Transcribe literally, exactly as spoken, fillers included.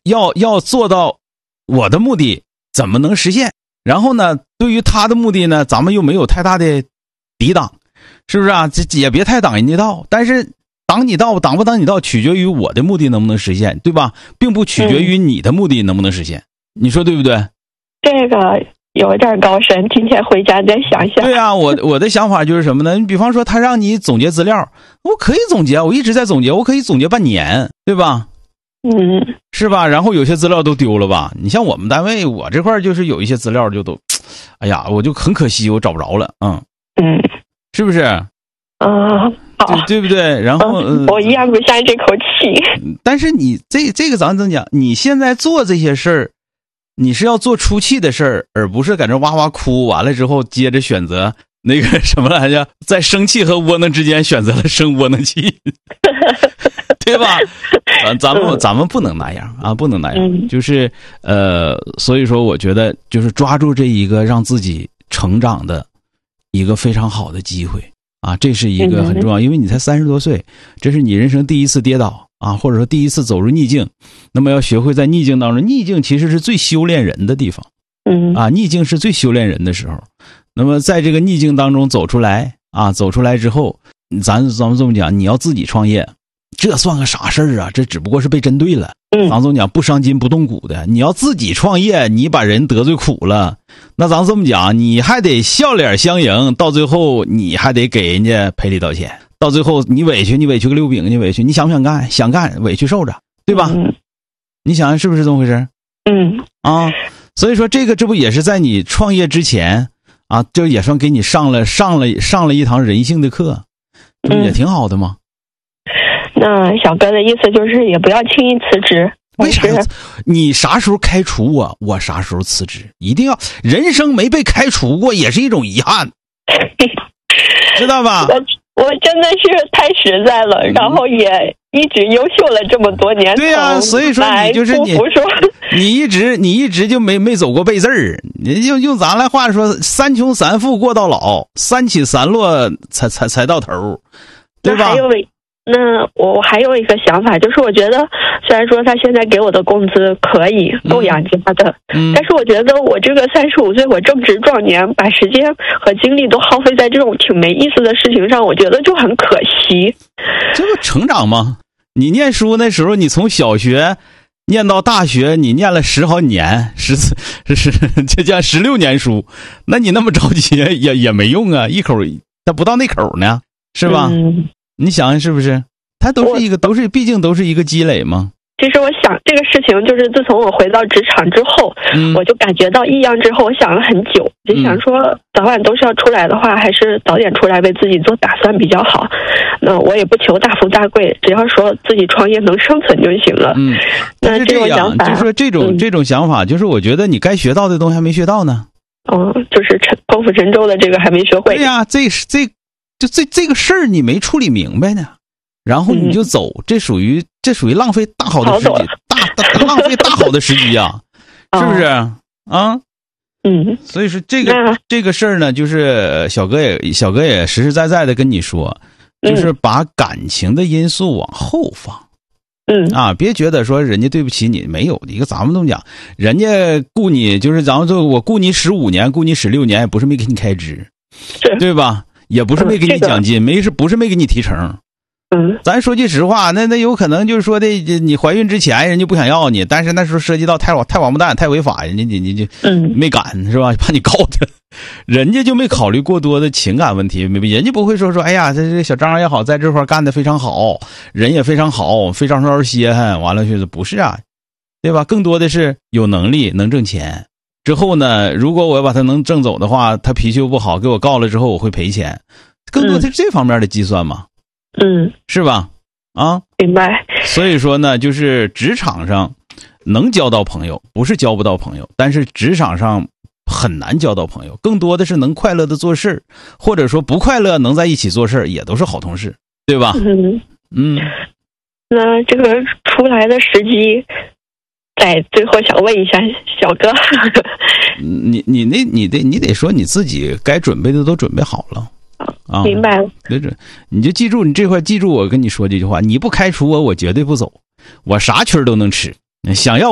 要要做到我的目的怎么能实现？然后呢，对于他的目的呢，咱们又没有太大的抵挡，是不是啊？这也别太挡人家道，但是挡你道挡不挡你道，取决于我的目的能不能实现，对吧？并不取决于你的目的能不能实现，嗯、你说对不对？ 这个有点高深，今天回家再想想。 对啊，我我的想法就是什么呢？你比方说他让你总结资料，我可以总结，我一直在总结，我可以总结半年，对吧？ 嗯， 是吧？然后有些资料都丢了吧？你像我们单位，我这块就是有一些资料就都，哎呀，我就很可惜，我找不着了。嗯嗯， 是不是？ 啊、呃，好， 对对不对？然后、 嗯、我咽不下这口气。 但是你这这个咱怎么讲？你现在做这些事儿，你是要做出气的事儿，而不是在这哇哇哭。完了之后，接着选择那个什么来着，在生气和窝囊之间选择了生窝囊气。对吧？咱咱们咱们不能那样啊，不能那样。就是呃，所以说，我觉得就是抓住这一个让自己成长的一个非常好的机会啊，这是一个很重要。因为你才三十多岁，这是你人生第一次跌倒啊，或者说第一次走入逆境。那么要学会在逆境当中，逆境其实是最修炼人的地方。 嗯啊，逆境是最修炼人的时候。那么在这个逆境当中走出来啊，走出来之后，咱咱们这么讲，你要自己创业。这算个啥事儿啊？这只不过是被针对了。 嗯， 咱总讲不伤筋不动骨的，你要自己创业，你把人得罪苦了，那咱这么讲，你还得笑脸相迎，到最后你还得给人家赔礼道歉，到最后你委屈，你委屈个六饼，你委屈，你想不想干？想干，委屈受着，对吧？ 嗯， 你想想是不是这么回事？ 嗯啊，所以说这个这不也是在你创业之前啊，这也算给你上了上了上了一堂人性的课，这不也挺好的吗？ 嗯那小哥的意思就是也不要轻易辞职。 为啥？你啥时候开除我，我啥时候辞职，一定要人生没被开除过也是一种遗憾，知道吧？ 我我真的是太实在了，嗯、然后也一直优秀了这么多年。 对呀、啊，所以说你就是你，你一直你一直就没没走过背字儿。你用用咱来话说，三穷三富过到老，三起三落才才才到头，对吧？ 还有那我我还有一个想法，就是我觉得虽然说他现在给我的工资可以够养家的、嗯嗯、但是我觉得我这个三十五岁，我正值壮年，把时间和精力都耗费在这种挺没意思的事情上，我觉得就很可惜。 这不成长吗？你念书那时候，你从小学念到大学，你念了十好几年，十四是这叫十六年书，那你那么着急也也没用啊，一口它不到那口呢，是吧？ 嗯， 你想想是不是？它都是一个，都是毕竟都是一个积累嘛。 其实我想这个事情，就是自从我回到职场之后、嗯，我就感觉到异样之后，我想了很久，就想说早晚都是要出来的话，还是早点出来为自己做打算比较好。那我也不求大富大贵，只要说自己创业能生存就行了。 嗯， 那是这样，就是说这种、 嗯、 这种想法，就是我觉得你该学到的东西还没学到呢。 哦，就是剖腹沉舟的这个还没学会。 对呀、啊，这这就这这个事儿你没处理明白呢。然后你就走，嗯、这属于这属于浪费大好的时机，大大浪费大好的时机呀、啊，是不是啊？ 嗯， 所以说这个这个事儿呢，就是小哥也小哥也实实在在的跟你说，就是把感情的因素往后放。 嗯啊，别觉得说人家对不起你，没有一个咱们这么讲，人家雇你就是咱们说我雇你使五年，雇你使六年，也不是没给你开支，对吧？也不是没给你奖金，没是不是没给你提成。 嗯， 咱说句实话，那那有可能就是说的，你怀孕之前人家不想要你，但是那时候涉及到太太王八蛋、太违法，人家你你就嗯没敢是吧？怕你告他，人家就没考虑过多的情感问题，人家不会说说，哎呀，这这小张也好，在这块干的非常好，人也非常好，非常招人稀罕，完了就是不是啊，对吧？更多的是有能力能挣钱。之后呢，如果我把他能挣走的话，他脾气又不好，给我告了之后我会赔钱，更多的是这方面的计算嘛。 嗯， 是吧？啊， 明白。 所以说呢，就是职场上能交到朋友，不是交不到朋友，但是职场上很难交到朋友，更多的是能快乐的做事，或者说不快乐能在一起做事，也都是好同事，对吧？ 嗯嗯。 那这个出来的时机，在最后想问一下小哥， 你你那你得你得说你自己该准备的都准备好了。啊， 明白了。 对着，你就记住，你这块记住我跟你说这句话：你不开除我，我绝对不走，我啥区都能吃。想要。